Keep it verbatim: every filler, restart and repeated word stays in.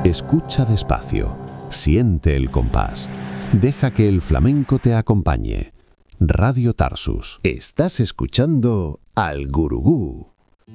Escucha despacio, siente el compás. Deja que el flamenco te acompañe. Radio Tarsus. Estás escuchando al Gurugú.